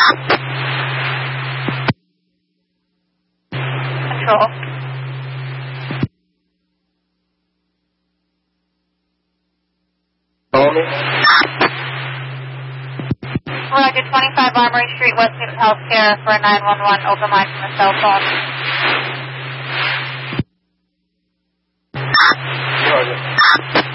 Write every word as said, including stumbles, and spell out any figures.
Control. Roger, twenty-five Armory Street, Westfield Healthcare for a nine one one, open line from the cell phone. Roger.